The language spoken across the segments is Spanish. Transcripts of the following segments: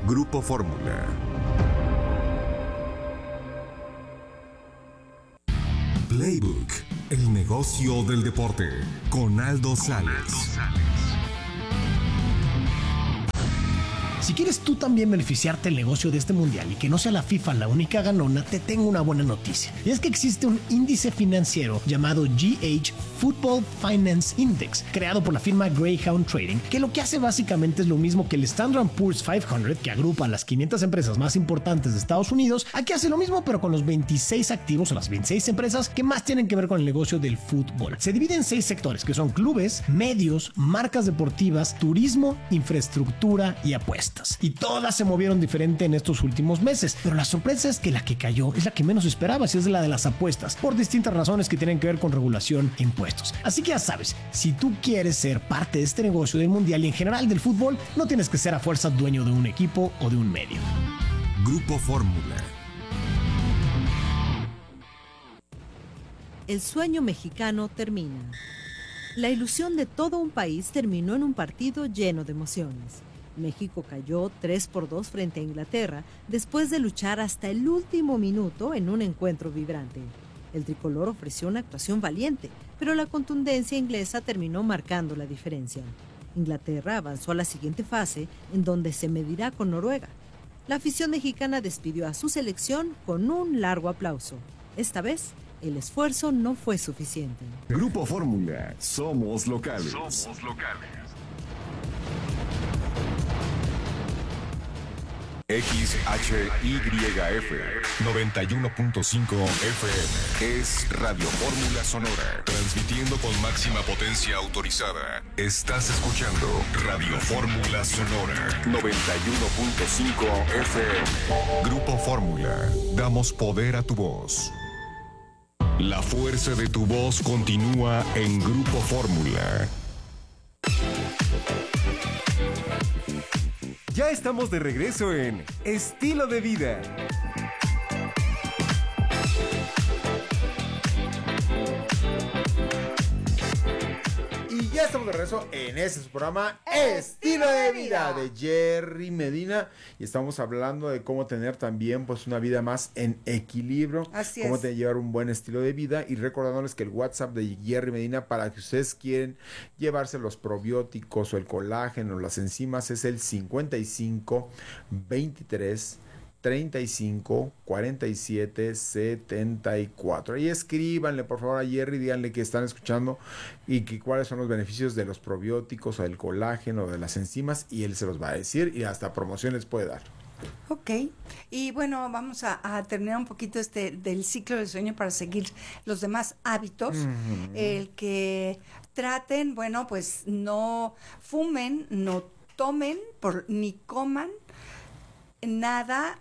Grupo Fórmula. Playbook, el negocio del deporte, con Aldo Sales. Si quieres tú también beneficiarte del negocio de este mundial y que no sea la FIFA la única ganona, te tengo una buena noticia. Y es que existe un índice financiero llamado GH Football Finance Index, creado por la firma Greyhound Trading, que lo que hace básicamente es lo mismo que el Standard & Poor's 500, que agrupa a las 500 empresas más importantes de Estados Unidos. Aquí hace lo mismo, pero con los 26 activos o las 26 empresas que más tienen que ver con el negocio del fútbol. Se divide en 6 sectores, que son clubes, medios, marcas deportivas, turismo, infraestructura y apuestas. Y todas se movieron diferente en estos últimos meses, pero la sorpresa es que la que cayó es la que menos esperabas, y es la de las apuestas, por distintas razones que tienen que ver con regulación e impuestos. Así que ya sabes, si tú quieres ser parte de este negocio del mundial y en general del fútbol, no tienes que ser a fuerza dueño de un equipo o de un medio. Grupo Fórmula. El sueño mexicano termina. La ilusión de todo un país terminó en un partido lleno de emociones. México cayó 3-2 frente a Inglaterra después de luchar hasta el último minuto en un encuentro vibrante. El tricolor ofreció una actuación valiente, pero la contundencia inglesa terminó marcando la diferencia. Inglaterra avanzó a la siguiente fase, en donde se medirá con Noruega. La afición mexicana despidió a su selección con un largo aplauso. Esta vez, el esfuerzo no fue suficiente. Grupo Fórmula. Somos locales. XHYF 91.5 FM es Radio Fórmula Sonora, transmitiendo con máxima potencia autorizada. Estás escuchando Radio Fórmula Sonora 91.5 FM. Grupo Fórmula, damos poder a tu voz. La fuerza de tu voz continúa en Grupo Fórmula. Ya estamos de regreso en Estilo de Vida. Y ya estamos de regreso en ese su programa Estilo de Vida de Jerry Medina. Y estamos hablando de cómo tener también pues una vida más en equilibrio. Así cómo es. llevar un buen estilo de vida. Y recordándoles que el WhatsApp de Jerry Medina, para que ustedes quieren llevarse los probióticos o el colágeno o las enzimas, es el 55 23 35 47 74. Ahí escríbanle por favor a Jerry, díganle que están escuchando y que cuáles son los beneficios de los probióticos o del colágeno o de las enzimas, y él se los va a decir y hasta promoción les puede dar. Ok, y bueno, vamos a terminar un poquito del ciclo del sueño para seguir los demás hábitos. El que traten, bueno, pues no fumen, no tomen, ni coman nada,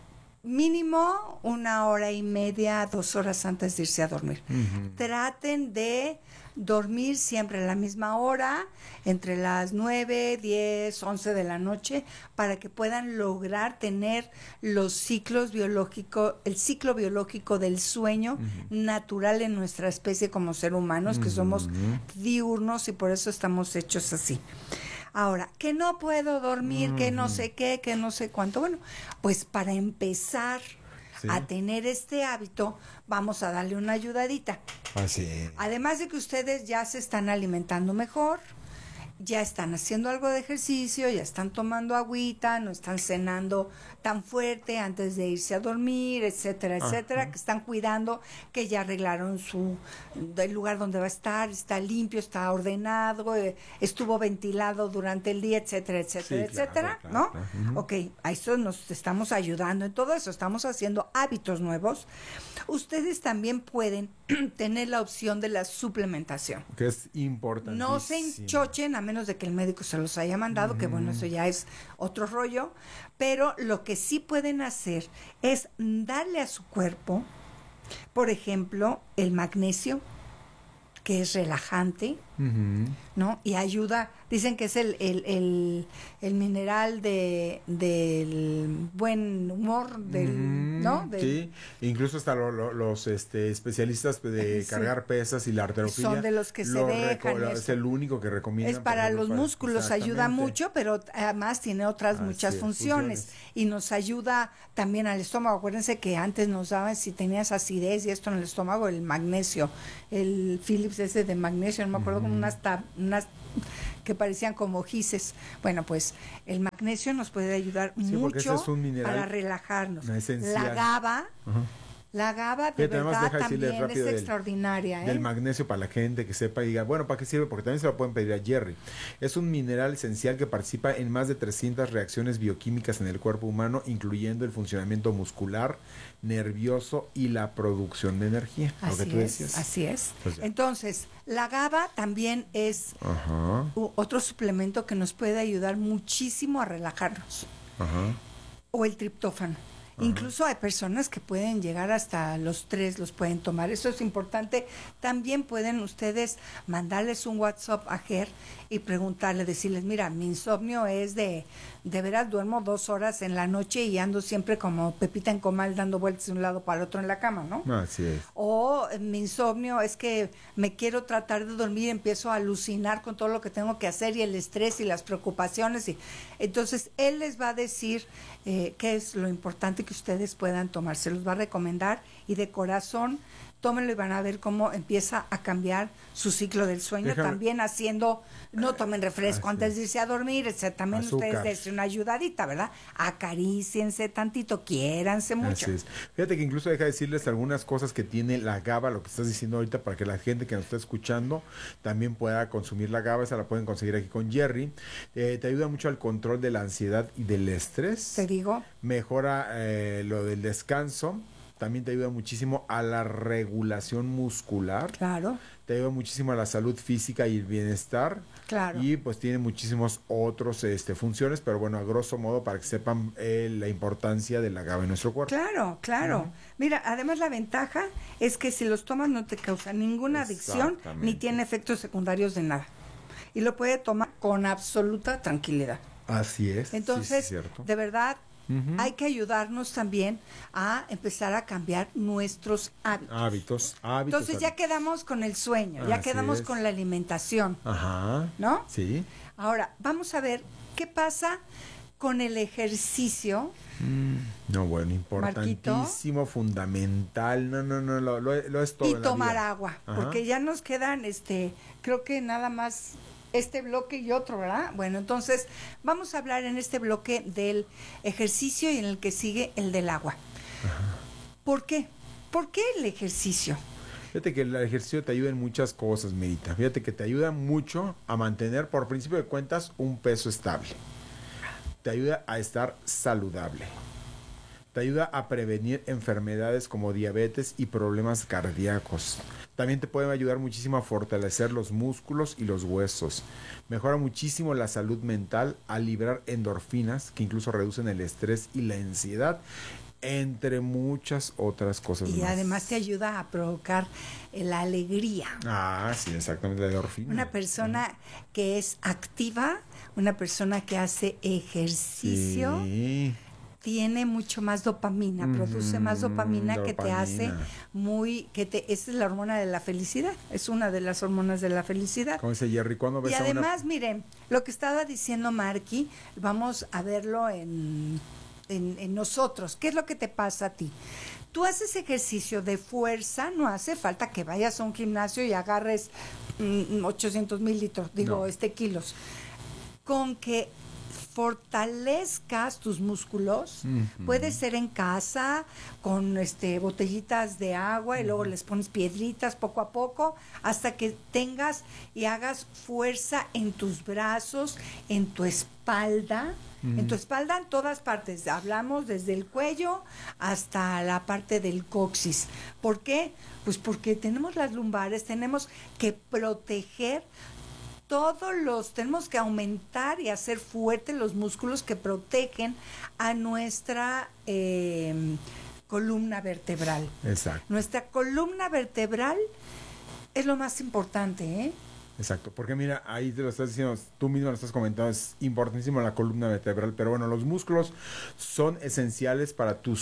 mínimo 1 hora y media, 2 horas antes de irse a dormir. Traten de dormir siempre a la misma hora, entre las 9, 10, 11 de la noche, para que puedan lograr tener los ciclos biológicos, el ciclo biológico del sueño natural en nuestra especie como ser humanos, que somos diurnos y por eso estamos hechos así. Ahora, que no puedo dormir, que no sé qué, que no sé cuánto. Bueno, pues para empezar a tener este hábito, vamos a darle una ayudadita. Así. Además de que ustedes ya se están alimentando mejor, ya están haciendo algo de ejercicio, ya están tomando agüita, no están cenando tan fuerte antes de irse a dormir, etcétera, etcétera, que están cuidando, que ya arreglaron el lugar donde va a estar, está limpio, está ordenado, estuvo ventilado durante el día, etcétera, etcétera, etcétera, ¿no? Ok, a eso nos estamos ayudando en todo eso, estamos haciendo hábitos nuevos. Ustedes también pueden tener la opción de la suplementación. Que es importante. No se enchochen a menos de que el médico se los haya mandado, que bueno, eso ya es otro rollo, pero lo que sí pueden hacer es darle a su cuerpo, por ejemplo, el magnesio, que es relajante, ¿no? Y ayuda, dicen que es el mineral del buen humor, ¿no? Sí, incluso hasta los especialistas de cargar pesas y la halterofilia son de los que se dejan. Es el único que recomiendan. Es para los músculos, ayuda mucho, pero además tiene otras muchas funciones. Y nos ayuda también al estómago. Acuérdense que antes nos daban, si tenías acidez y esto en el estómago, el magnesio, el Philips ese de magnesio, no me acuerdo, como unas que parecían como gises. Bueno, pues el magnesio nos puede ayudar mucho para relajarnos. La GABA de verdad también es extraordinaria. Del magnesio, para la gente que sepa y diga, bueno, ¿para qué sirve? Porque también se lo pueden pedir a Jerry. Es un mineral esencial que participa en más de 300 reacciones bioquímicas en el cuerpo humano, incluyendo el funcionamiento muscular, nervioso y la producción de energía. Así es. Pues entonces, la GABA también es otro suplemento que nos puede ayudar muchísimo a relajarnos. O el triptófano. Incluso hay personas que pueden llegar hasta los 3, los pueden tomar. Eso es importante. También pueden ustedes mandarles un WhatsApp a Ger y preguntarle, decirles, mira, mi insomnio es de veras duermo 2 horas en la noche y ando siempre como Pepita en comal dando vueltas de un lado para el otro en la cama, ¿no? Así es. O mi insomnio es que me quiero tratar de dormir y empiezo a alucinar con todo lo que tengo que hacer y el estrés y las preocupaciones. Entonces, él les va a decir qué es lo importante que ustedes puedan tomar. Se los va a recomendar y de corazón tómenlo y van a ver cómo empieza a cambiar su ciclo del sueño. También haciendo, no tomen refresco antes de irse a dormir, etc. También ustedes dense una ayudadita, ¿verdad? Acaríciense tantito, quiéranse mucho. Así es. Fíjate que incluso deja decirles algunas cosas que tiene la GABA, lo que estás diciendo ahorita, para que la gente que nos está escuchando también pueda consumir la GABA. Esa la pueden conseguir aquí con Jerry. Te ayuda mucho al control de la ansiedad y del estrés. Te digo. Mejora lo del descanso. También te ayuda muchísimo a la regulación muscular. Claro. Te ayuda muchísimo a la salud física y el bienestar. Claro. Y pues tiene muchísimos otros funciones, pero bueno, a grosso modo para que sepan la importancia de la GABA en nuestro cuerpo. Claro. Mira, además la ventaja es que si los tomas no te causa ninguna adicción ni tiene efectos secundarios de nada. Y lo puede tomar con absoluta tranquilidad. Así es. Entonces, sí, cierto. De verdad, hay que ayudarnos también a empezar a cambiar nuestros hábitos. Entonces ya quedamos con el sueño, ya quedamos con la alimentación. ¿No? Sí. Ahora, vamos a ver qué pasa con el ejercicio. No, bueno, importantísimo, Marquito. Fundamental. No, lo es todo. Y en la tomar vida. agua, porque ya nos quedan, creo que nada más este bloque y otro, ¿verdad? Bueno, entonces vamos a hablar en este bloque del ejercicio y en el que sigue el del agua. ¿Por qué? ¿Por qué el ejercicio? Fíjate que el ejercicio te ayuda en muchas cosas, Mirita. Fíjate que te ayuda mucho a mantener, por principio de cuentas, un peso estable. Te ayuda a estar saludable. Te ayuda a prevenir enfermedades como diabetes y problemas cardíacos. También te puede ayudar muchísimo a fortalecer los músculos y los huesos. Mejora muchísimo la salud mental al liberar endorfinas que incluso reducen el estrés y la ansiedad, entre muchas otras cosas más. Y además te ayuda a provocar la alegría. Sí, exactamente, la endorfina. Una persona que es activa, una persona que hace ejercicio, tiene mucho más dopamina, produce más dopamina que te hace esa es la hormona de la felicidad, es una de las hormonas de la felicidad. Como dice Jerry, ¿cuándo ves y además, miren, lo que estaba diciendo Marky, vamos a verlo en nosotros. ¿Qué es lo que te pasa a ti? Tú haces ejercicio de fuerza, no hace falta que vayas a un gimnasio y agarres 800,000 litros, kilos. Con que fortalezcas tus músculos, puede ser en casa con botellitas de agua y luego les pones piedritas poco a poco hasta que tengas y hagas fuerza en tus brazos, en tu espalda, en todas partes. Hablamos desde el cuello hasta la parte del coxis. ¿Por qué? Pues porque tenemos las lumbares, tenemos que proteger tenemos que aumentar y hacer fuertes los músculos que protegen a nuestra columna vertebral. Exacto. Nuestra columna vertebral es lo más importante, Exacto, porque mira, ahí te lo estás diciendo, tú mismo lo estás comentando, es importantísimo la columna vertebral, pero bueno, los músculos son esenciales para tu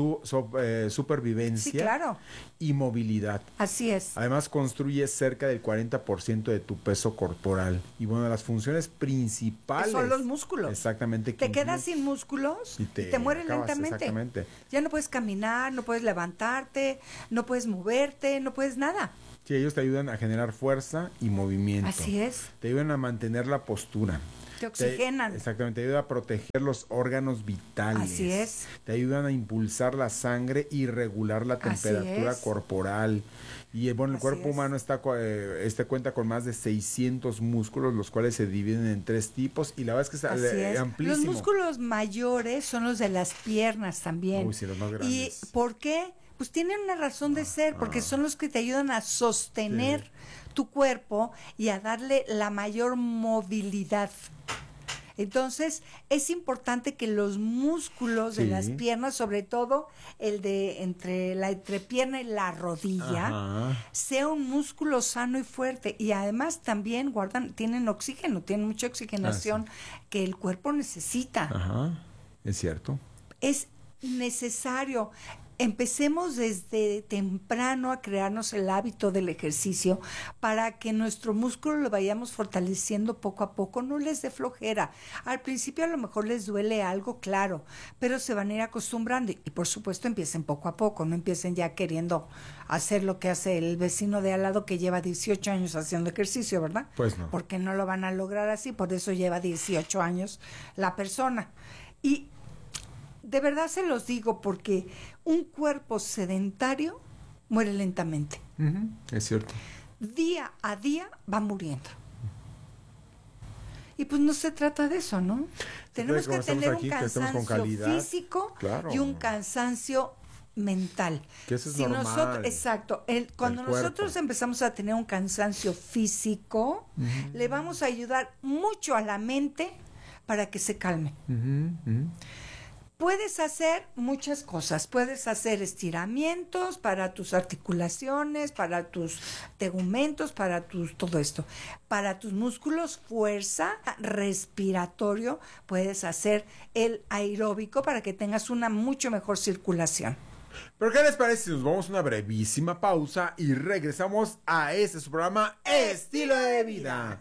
supervivencia, Sí, claro. y movilidad. Así es. Además, construye cerca del 40% de tu peso corporal. Y bueno, las funciones principales son los músculos. Exactamente. Te quedas sin músculos y te mueres acabas, lentamente. Exactamente. Ya no puedes caminar, no puedes levantarte, no puedes moverte, no puedes nada. Sí, ellos te ayudan a generar fuerza y movimiento. Así es. Te ayudan a mantener la postura. Te oxigenan. Exactamente, te ayuda a proteger los órganos vitales. Así es. Te ayudan a impulsar la sangre y regular la temperatura corporal. Y bueno, el cuerpo humano cuenta con más de 600 músculos, los cuales se dividen en 3 tipos. Y la verdad es que es amplísimo. Los músculos mayores son los de las piernas también. Uy, sí, los más grandes. ¿Y por qué? Pues tienen una razón de ser, porque son los que te ayudan a sostener tu cuerpo y a darle la mayor movilidad. Entonces, es importante que los músculos de las piernas, sobre todo el de entre la entrepierna y la rodilla, sea un músculo sano y fuerte. Y además también tienen oxígeno, tienen mucha oxigenación que el cuerpo necesita. Ajá, es cierto. Es necesario. Empecemos desde temprano a crearnos el hábito del ejercicio para que nuestro músculo lo vayamos fortaleciendo poco a poco, no les dé flojera. Al principio a lo mejor les duele algo, claro, pero se van a ir acostumbrando y por supuesto empiecen poco a poco, no empiecen ya queriendo hacer lo que hace el vecino de al lado que lleva 18 años haciendo ejercicio, ¿verdad? Pues no. Porque no lo van a lograr así, por eso lleva 18 años la persona. Y de verdad se los digo porque un cuerpo sedentario muere lentamente. Es cierto. Día a día va muriendo. Y pues no se trata de eso, ¿no? Tenemos que tener un cansancio físico y un cansancio mental. Que eso es normal. Exacto. Cuando nosotros empezamos a tener un cansancio físico, le vamos a ayudar mucho a la mente para que se calme. Puedes hacer muchas cosas. Puedes hacer estiramientos para tus articulaciones, para tus tegumentos, para todo esto. Para tus músculos, fuerza, respiratorio, puedes hacer el aeróbico para que tengas una mucho mejor circulación. ¿Pero qué les parece si nos vamos a una brevísima pausa y regresamos a su programa Estilo de Vida?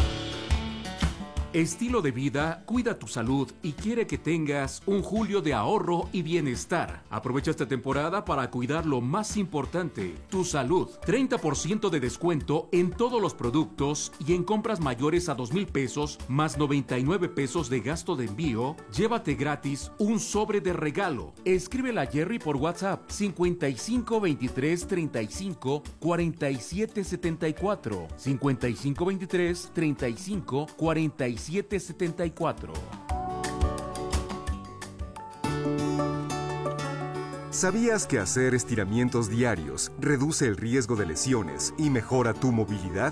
Estilo de Vida cuida tu salud y quiere que tengas un julio de ahorro y bienestar. Aprovecha esta temporada para cuidar lo más importante, tu salud. 30% de descuento en todos los productos y en compras mayores a 2,000 pesos más 99 pesos de gasto de envío, llévate gratis un sobre de regalo. Escríbele a Jerry por WhatsApp 55 23 35 47 74 55 23 35 47 74. ¿Sabías que hacer estiramientos diarios reduce el riesgo de lesiones y mejora tu movilidad?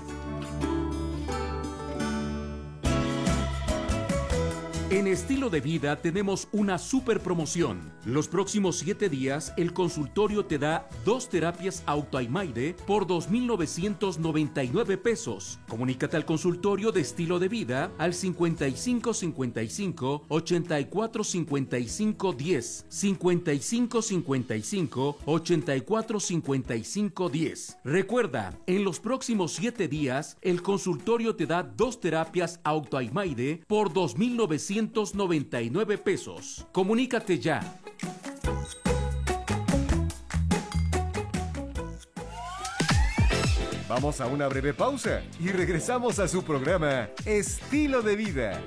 En Estilo de Vida tenemos una super promoción. Los próximos 7 días, el consultorio te da 2 terapias Autoimaide por 2,999 pesos. Comunícate al consultorio de Estilo de Vida al 55 55 84 55 10, 55 55 84 55 10. Recuerda, en los próximos 7 días, el consultorio te da 2 terapias Autoimaide por 2,999 pesos. Comunícate ya. Vamos a una breve pausa y regresamos a su programa Estilo de Vida.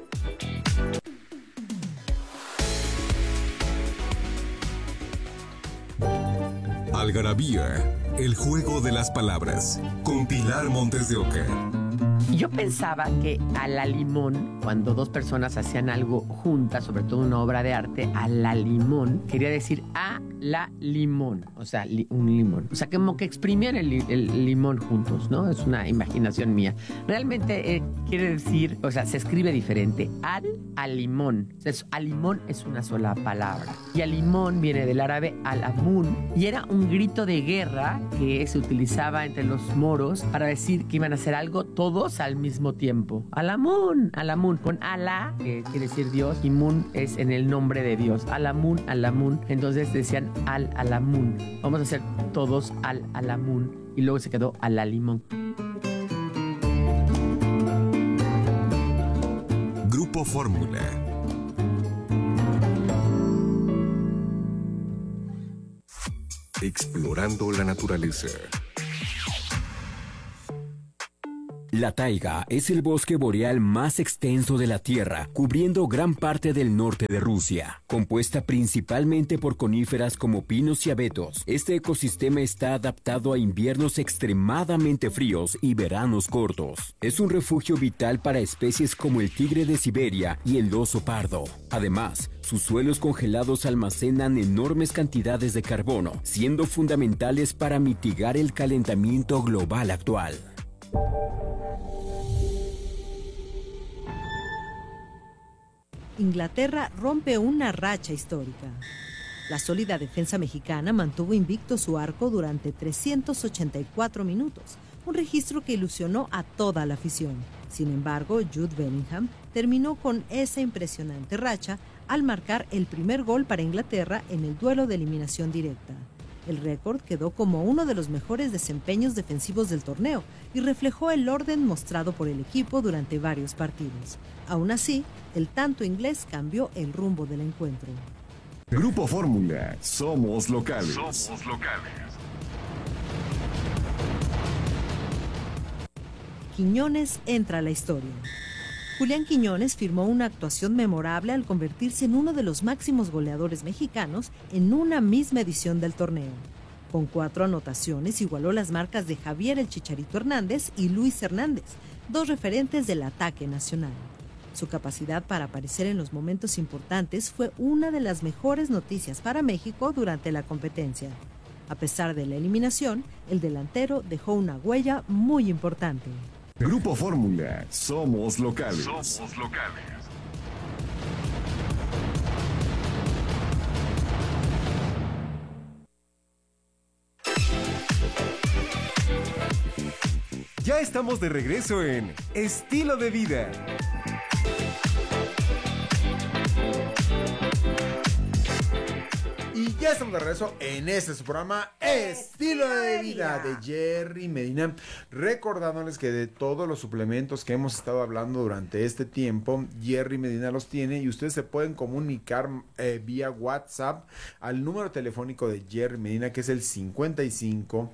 Algarabía, el juego de las palabras, con Pilar Montes de Oca. Yo pensaba que a la limón, cuando dos personas hacían algo juntas, sobre todo una obra de arte, a la limón, quería decir a la limón, o sea, un limón. O sea, como que exprimían el limón juntos, ¿no? Es una imaginación mía. Realmente quiere decir, o sea, se escribe diferente. Al limón. Entonces, al limón es una sola palabra. Y al limón viene del árabe al-amun y era un grito de guerra que se utilizaba entre los moros para decir que iban a hacer algo todos al mismo tiempo. Alamun, Alamun. Con Alá, que quiere decir Dios, y Mun es en el nombre de Dios. Alamun, Alamun. Entonces decían Alamun. Vamos a hacer todos Alamun. Y luego se quedó Alalimón. Grupo Fórmula. Explorando la naturaleza. La taiga es el bosque boreal más extenso de la Tierra, cubriendo gran parte del norte de Rusia. Compuesta principalmente por coníferas como pinos y abetos, este ecosistema está adaptado a inviernos extremadamente fríos y veranos cortos. Es un refugio vital para especies como el tigre de Siberia y el oso pardo. Además, sus suelos congelados almacenan enormes cantidades de carbono, siendo fundamentales para mitigar el calentamiento global actual. Inglaterra rompe una racha histórica. La sólida defensa mexicana mantuvo invicto su arco durante 384 minutos, un registro que ilusionó a toda la afición. Sin embargo, Jude Bellingham terminó con esa impresionante racha al marcar el primer gol para Inglaterra en el duelo de eliminación directa. El récord quedó como uno de los mejores desempeños defensivos del torneo y reflejó el orden mostrado por el equipo durante varios partidos. Aún así, el tanto inglés cambió el rumbo del encuentro. Grupo Fórmula. Somos locales. Quiñones entra a la historia. Julián Quiñones firmó una actuación memorable al convertirse en uno de los máximos goleadores mexicanos en una misma edición del torneo. Con 4 anotaciones igualó las marcas de Javier el Chicharito Hernández y Luis Hernández, 2 referentes del ataque nacional. Su capacidad para aparecer en los momentos importantes fue una de las mejores noticias para México durante la competencia. A pesar de la eliminación, el delantero dejó una huella muy importante. Grupo Fórmula. Somos locales. Ya estamos de regreso en Estilo de Vida. Y ya estamos de regreso en este su programa Estilo de Vida de Jerry Medina, recordándoles que de todos los suplementos que hemos estado hablando durante este tiempo, Jerry Medina los tiene y ustedes se pueden comunicar vía WhatsApp al número telefónico de Jerry Medina, que es el 55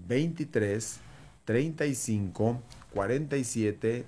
23 35 47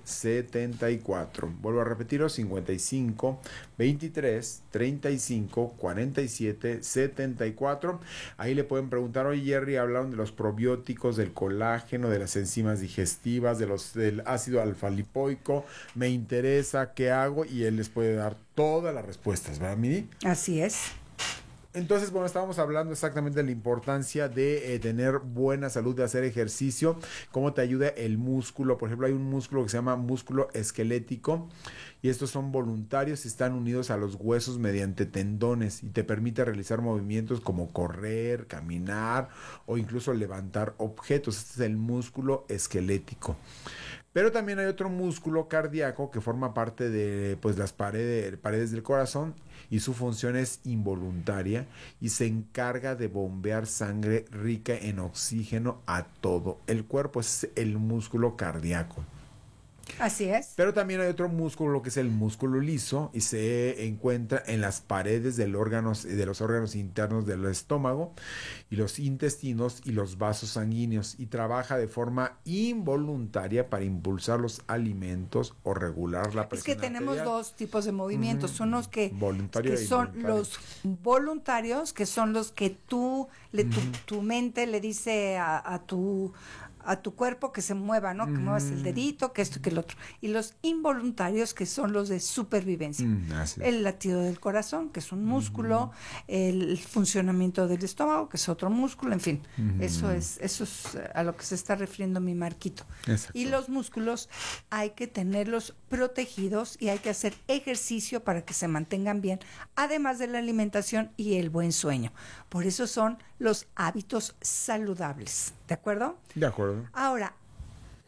74. Vuelvo a repetirlo: 55 23 35 47 74. Ahí le pueden preguntar: oye Jerry, hablaron de los probióticos, del colágeno, de las enzimas digestivas, del ácido alfa-lipoico, me interesa, ¿qué hago? Y él les puede dar todas las respuestas, ¿verdad, Mini? Así es. Entonces, bueno, estábamos hablando exactamente de la importancia de tener buena salud, de hacer ejercicio, cómo te ayuda el músculo. Por ejemplo, hay un músculo que se llama músculo esquelético y estos son voluntarios y están unidos a los huesos mediante tendones y te permite realizar movimientos como correr, caminar o incluso levantar objetos. Este es el músculo esquelético. Pero también hay otro músculo cardíaco que forma parte de las paredes del corazón y su función es involuntaria y se encarga de bombear sangre rica en oxígeno a todo el cuerpo. Es el músculo cardíaco. Así es. Pero también hay otro músculo que es el músculo liso y se encuentra en las paredes de los órganos internos del estómago y los intestinos y los vasos sanguíneos y trabaja de forma involuntaria para impulsar los alimentos o regular la presión arterial. Tenemos dos tipos de movimientos, unos que son los voluntarios, que son los que tu mente le dice a tu cuerpo que se mueva, ¿no? Que muevas el dedito, que esto, que el otro. Y los involuntarios, que son los de supervivencia. El latido del corazón, que es un músculo, el funcionamiento del estómago, que es otro músculo, en fin. Eso es a lo que se está refiriendo mi Marquito. Exacto. Y los músculos hay que tenerlos protegidos y hay que hacer ejercicio para que se mantengan bien, además de la alimentación y el buen sueño. Por eso son los hábitos saludables. ¿De acuerdo? De acuerdo. Ahora,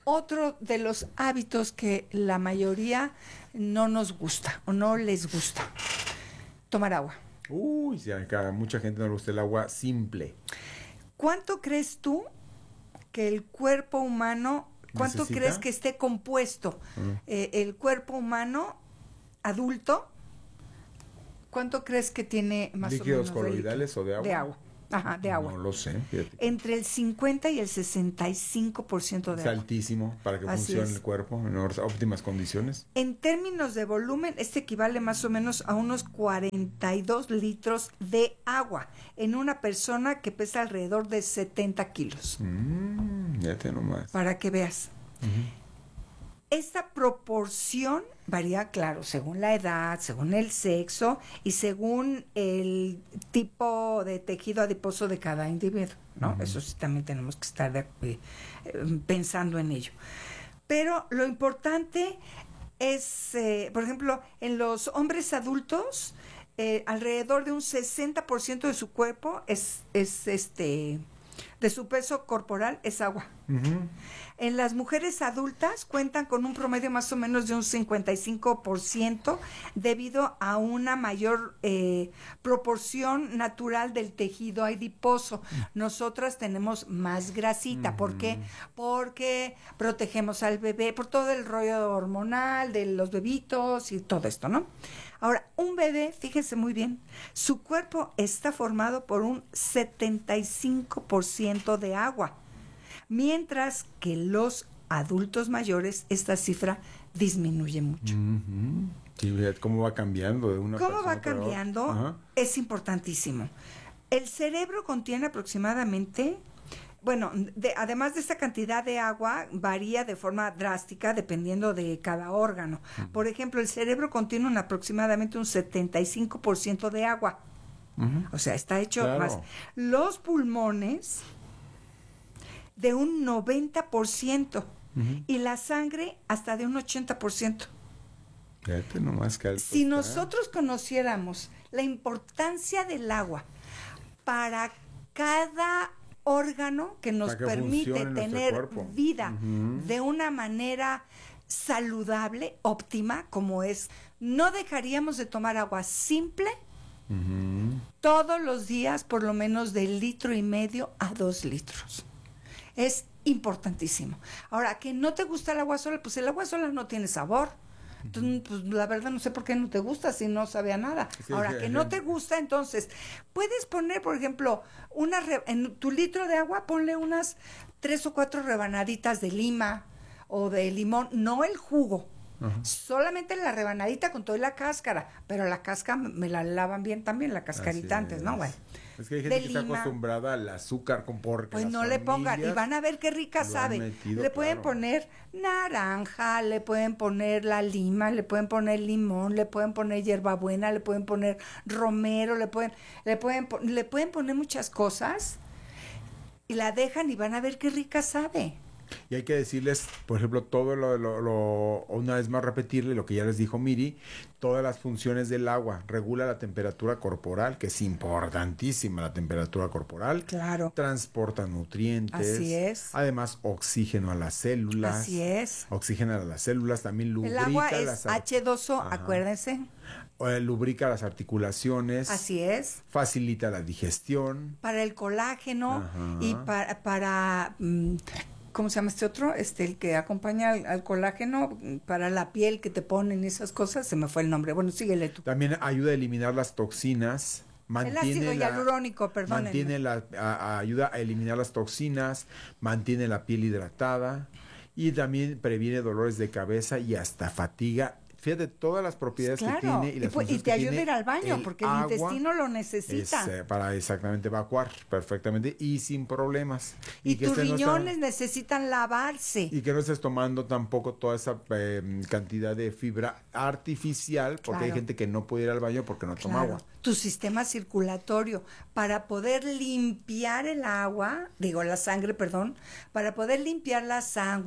Otro de los hábitos que la mayoría no nos gusta o no les gusta, tomar agua. Uy, sí, a mucha gente no le gusta el agua simple. ¿Cuánto crees tú que el cuerpo humano, cuánto ¿Necesita? crees que esté compuesto el cuerpo humano adulto? ¿Cuánto crees que tiene más o menos? ¿Líquidos coloidales o de agua? De agua. Ajá, de agua. No lo sé, fíjate. Entre el 50 y el 65% de Es agua. altísimo para que Así funcione es. el cuerpo en óptimas condiciones. En términos de volumen, este equivale más o menos a unos 42 litros de agua en una persona que pesa alrededor de 70 kilos. Fíjate nomás. Para que veas. Esta proporción varía, claro, según la edad, según el sexo y según el tipo de tejido adiposo de cada individuo, ¿no? Eso sí también tenemos que estar pensando en ello. Pero lo importante es, por ejemplo, en los hombres adultos, alrededor de un 60% de su cuerpo de su peso corporal es agua. En las mujeres adultas cuentan con un promedio más o menos de un 55% debido a una mayor proporción natural del tejido adiposo. Nosotras tenemos más grasita. ¿Por qué? Porque protegemos al bebé por todo el rollo hormonal de los bebitos y todo esto, ¿no? Ahora, un bebé, fíjense muy bien, su cuerpo está formado por un 75% de agua, mientras que los adultos mayores esta cifra disminuye mucho. Sí, fíjate cómo va cambiando de una ¿Cómo persona va a otra. cambiando? Ajá. Es importantísimo. El cerebro contiene aproximadamente, bueno, además de esta cantidad de agua, varía de forma drástica dependiendo de cada órgano. Por ejemplo, el cerebro contiene aproximadamente un 75% de agua. O sea, está hecho Claro. más. Los pulmones de un 90% y la sangre hasta de un 80%. Fíjate nomás que alto Si está. nosotros conociéramos la importancia del agua para cada órgano que nos Para que permite funcione nuestro tener cuerpo. vida de una manera saludable, óptima, como es, no dejaríamos de tomar agua simple todos los días, por lo menos de 1,5 litros a 2 litros. Es importantísimo. Ahora, que no te gusta el agua sola, pues el agua sola no tiene sabor. Entonces, pues la verdad no sé por qué no te gusta si no sabe a nada. Sí, Ahora, que no te gusta, entonces, puedes poner, por ejemplo, en tu litro de agua, ponle unas 3 o 4 rebanaditas de lima o de limón, no el jugo. Solamente la rebanadita con toda la cáscara, pero la cáscara me la lavan bien también, la cascarita Así antes, ¿no? es. Bueno. Es que hay gente de que está lima. acostumbrada al azúcar con porque Pues las no le pongan, y familias van a ver qué rica lo han sabe. metido, Le pueden claro. poner naranja, le pueden poner la lima, le pueden poner limón, le pueden poner hierbabuena, le pueden poner romero, le pueden poner muchas cosas y la dejan y van a ver qué rica sabe. Y hay que decirles, por ejemplo, todo una vez más repetirle lo que ya les dijo Miri, todas las funciones del agua. Regula la temperatura corporal, que es importantísima la temperatura corporal. Claro. Transporta nutrientes. Así es. Además, oxígeno a las células. Así es. Oxígeno a las células, también lubrica El agua las es H2O, Ajá. acuérdense. Lubrica las articulaciones. Así es. Facilita la digestión. Para el colágeno. Ajá. Y para ¿cómo se llama este otro? El que acompaña al colágeno, para la piel que te ponen esas cosas, se me fue el nombre. Bueno, síguele tú. También ayuda a eliminar las toxinas. El ácido hialurónico, perdónenme. Ayuda a eliminar las toxinas, mantiene la piel hidratada y también previene dolores de cabeza y hasta fatiga. Fíjate todas las propiedades que tiene y las funciones te que ayuda a tiene ir al baño, porque el agua. intestino lo necesita. Para exactamente evacuar perfectamente y sin problemas. Y que tus no riñones necesitan lavarse. y que no estés tomando tampoco toda esa cantidad de fibra artificial, porque Claro. hay gente que no puede ir al baño porque no toma agua. Tu sistema circulatorio, para poder limpiar la sangre, para poder limpiar la sangre,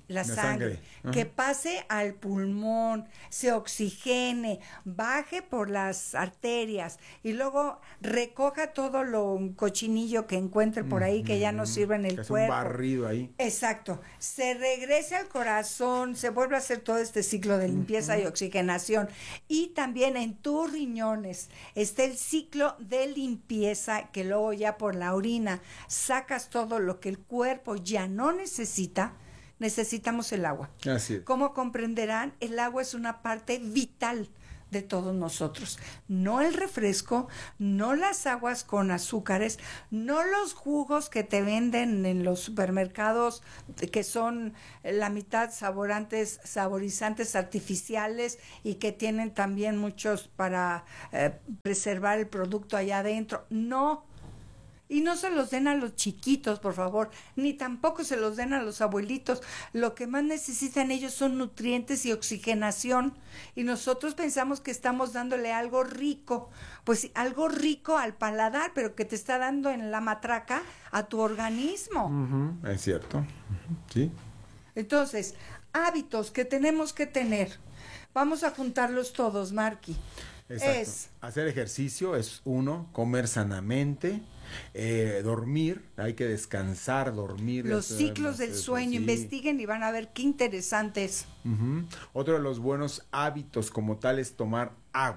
la sangre. Que pase al pulmón, se oxigene, baje por las arterias y luego recoja todo lo cochinillo que encuentre por ahí que ya no sirve en el cuerpo. Es un barrido ahí. Exacto. Se regrese al corazón, se vuelve a hacer todo este ciclo de limpieza y oxigenación. Y también en tus riñones está el ciclo de limpieza que luego ya por la orina sacas todo lo que el cuerpo ya no necesita. Necesitamos el agua. Así es. Como comprenderán, el agua es una parte vital de todos nosotros. No el refresco, no las aguas con azúcares, no los jugos que te venden en los supermercados que son la mitad saborizantes artificiales y que tienen también muchos para preservar el producto allá adentro. No. Y no se los den a los chiquitos, por favor, ni tampoco se los den a los abuelitos. Lo que más necesitan ellos son nutrientes y oxigenación. Y nosotros pensamos que estamos dándole algo rico, pues algo rico al paladar, pero que te está dando en la matraca a tu organismo. Es cierto. Sí. Entonces, hábitos que tenemos que tener. Vamos a juntarlos todos, Marqui. Exacto. Hacer ejercicio es uno, comer sanamente, dormir, hay que descansar, dormir. Los ciclos del sueño, sí. Investiguen y van a ver qué interesante es. Otro de los buenos hábitos como tal es tomar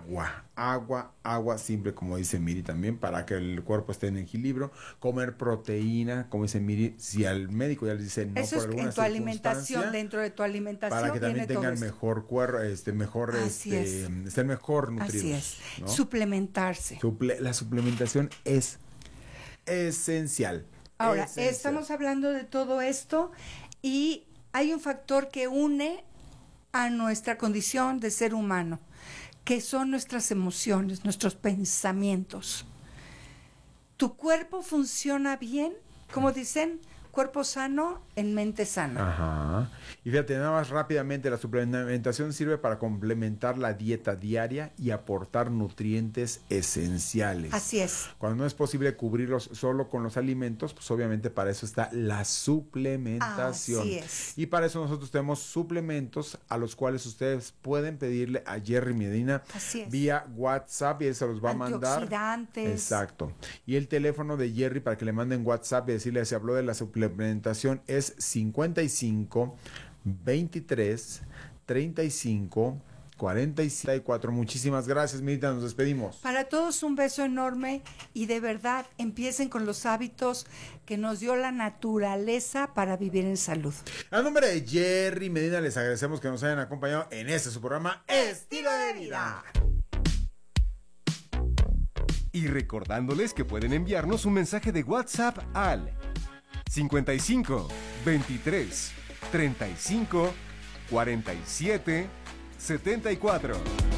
agua simple, como dice Miri también, para que el cuerpo esté en equilibrio. Comer proteína, como dice Miri, si al médico ya les dice no eso por es alguna en tu alimentación, dentro de tu alimentación, para que también tengan todo mejor cuerpo, estén mejor nutridos. Así es. ¿No? Suplementarse. La suplementación es esencial. Ahora, estamos hablando de todo esto y hay un factor que une a nuestra condición de ser humano, que son nuestras emociones, nuestros pensamientos. Tu cuerpo funciona bien, como dicen, cuerpo sano en mente sana. Ajá. Y fíjate, nada más rápidamente, la suplementación sirve para complementar la dieta diaria y aportar nutrientes esenciales. Así es. Cuando no es posible cubrirlos solo con los alimentos, pues obviamente para eso está la suplementación. Así es. Y para eso nosotros tenemos suplementos a los cuales ustedes pueden pedirle a Jerry Medina vía WhatsApp y él se los va a mandar. Antioxidantes. Exacto. Y el teléfono de Jerry para que le manden WhatsApp y decirle si habló de la suplementación es 55 23 35 44. Muchísimas gracias, Mirita, nos despedimos. Para todos un beso enorme y de verdad empiecen con los hábitos que nos dio la naturaleza para vivir en salud. A nombre de Jerry Medina les agradecemos que nos hayan acompañado en este su programa Estilo de Vida. Y recordándoles que pueden enviarnos un mensaje de WhatsApp al 55 23 35 47 74.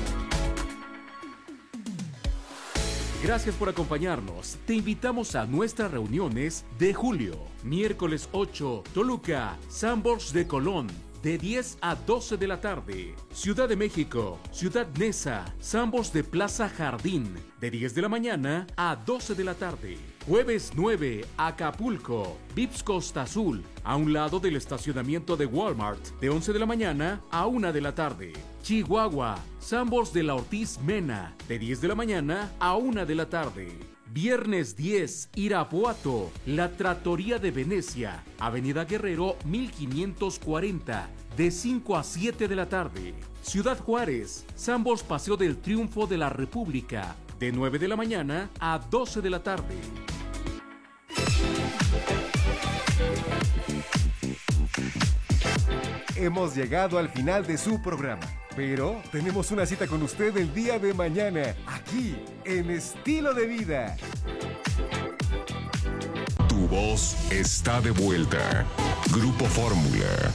Gracias por acompañarnos. Te invitamos a nuestras reuniones de julio. Miércoles 8, Toluca, Sanborns de Colón, de 10 a 12 de la tarde. Ciudad de México, Ciudad Neza, Sanborns de Plaza Jardín, de 10 de la mañana a 12 de la tarde. Jueves 9, Acapulco, Vips Costa Azul, a un lado del estacionamiento de Walmart, de 11 de la mañana a 1 de la tarde. Chihuahua, Sanborns de la Ortiz Mena, de 10 de la mañana a 1 de la tarde. Viernes 10, Irapuato, la Trattoria de Venecia, Avenida Guerrero 1540, de 5 a 7 de la tarde. Ciudad Juárez, Sanborns Paseo del Triunfo de la República, de 9 de la mañana a 12 de la tarde. Hemos llegado al final de su programa, pero tenemos una cita con usted el día de mañana, aquí en Estilo de Vida. Tu voz está de vuelta. Grupo Fórmula.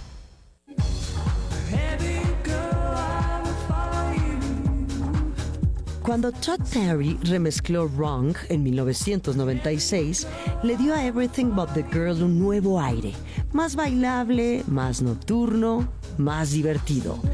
Cuando Todd Terry remezcló Wrong en 1996, le dio a Everything But the Girl un nuevo aire, más bailable, más nocturno, más divertido.